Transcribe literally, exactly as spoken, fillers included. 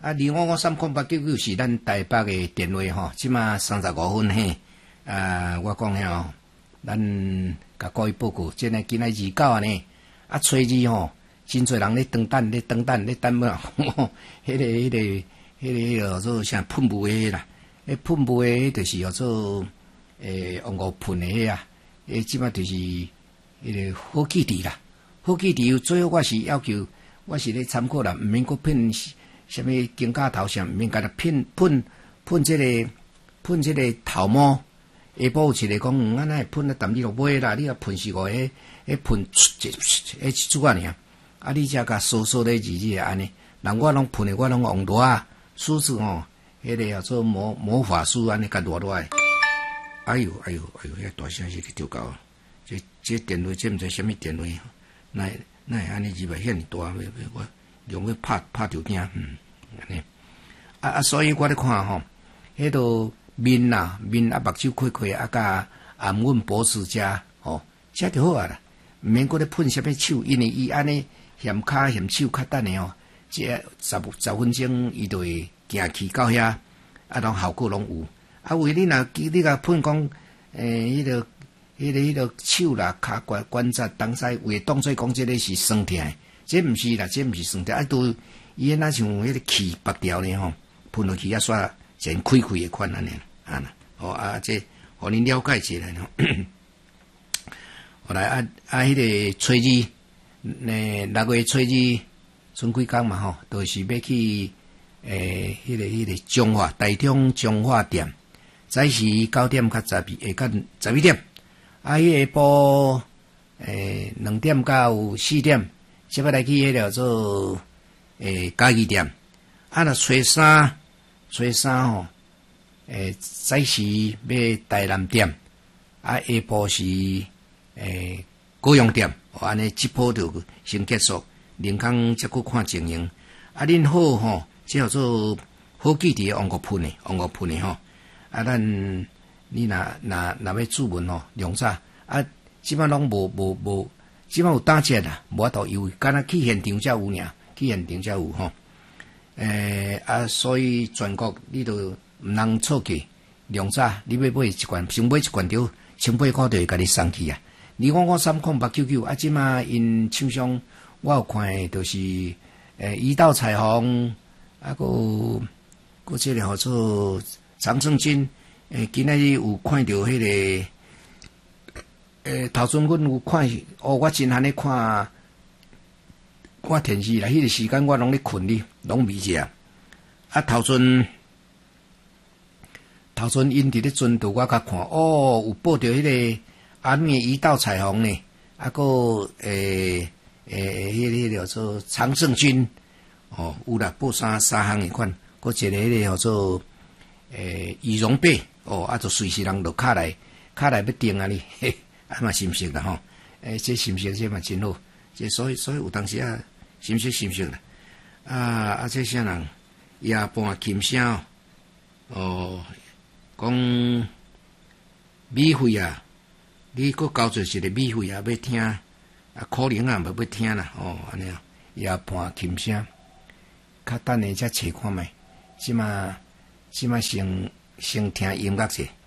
啊，二五五三空八九九是咱台北的电话吼，即马三十五分嘿。啊，我讲了吼，咱甲各位报告，即个今仔二九啊呢，啊，初二吼，真侪人咧等等咧等等咧等么，迄个迄个迄个叫做啥喷雾的啦，迄喷雾的就是叫做诶往五喷的迄啊，诶，即马就是迄个好气体啦，好气体最后我是要求，我是咧参考啦，毋免搁喷。什么金甲头上毋免甲它喷喷喷即、这个喷即个头毛，下晡一个讲，啊，那喷啊，淡你落尾啦，你啊喷死我，迄迄喷迄一撮啊尔，啊，你则甲疏疏咧日日安尼，人我拢喷的，我拢用热啊，梳子吼，迄、那个叫做魔魔法师安尼甲热热的，哎呦哎呦哎呦，遐大声是去丢搞，这这电话这毋知什么电话，那那安尼字袂遐尼大，我。用去拍拍着惊，嗯，安尼啊啊，所以我咧看吼，迄个面呐面啊，目睭开开啊，甲按稳脖子遮吼，遮就好啊啦，毋免搁咧喷啥物手，因为伊安尼嫌骹嫌手较等诶吼，即十十分钟伊就会行去到遐，啊，拢效果拢有。啊，为你若你甲喷讲，诶，迄个迄个迄个手啦、骹关关节当西，为当做讲即个是酸痛。这毋是啦，这毋是酸痛，啊，都伊那像迄个气拔掉呢吼，喷落去啊，煞真开开诶款安尼啊啦，哦啊，这互恁了解一下吼。后来啊啊，迄、那个初二，诶，六月初二，剩几工嘛吼，都、就是要去诶，迄、那个迄、那个中华台中中华店，早时九点较十二，下到十一点，啊，迄下晡诶两點到四點。即要來去迄個做誒家己店，啊，若初三，初三吼，誒早時要台南店，啊下晡是誒高雄店，安尼一鋪就先結束，另工則去看情形。啊，恁好吼，即叫做好記佇王國噴誒，王國噴誒吼，啊，咱你若若若要注文吼，用啥？啊，即擺攏無無無。即擺有打折啦，無法度優惠，敢若去現場才有爾，去現場才有吼。誒、欸、啊，所以全國你都毋通錯過，量啥？你要買一罐，想買一罐條千八塊就會甲你送去啊。二五五三空八九九啊，即擺因廠商我有看誒，就是誒一道彩虹，啊個個即個叫做長勝軍，誒今仔日有看到迄、那個。誒，頭陣阮有看，哦，我真罕咧看看電視啦。迄、那個時間我攏咧困哩，攏未食。啊，頭陣頭陣因佇咧陣度，我甲看，哦，有報着迄個阿咩一道彩虹呢，啊個誒誒，迄個叫做長勝軍，哦，有啦，報三三項誒款，個一個迄個叫做誒羽絨被，哦，啊，就隨時人落卡來，卡來要訂啊哩。嘿啊嘛心色啦吼，誒，這心色這嘛真好，這所以所以有當時啊，心色心色啦，啊啊，這些人夜半琴聲哦，講免費啊，你佫交做一個免費啊，要聽啊，可能啊，無要聽啦，哦，安尼啊，夜半琴聲，較等下才找看覓，即嘛即嘛先先聽音樂者。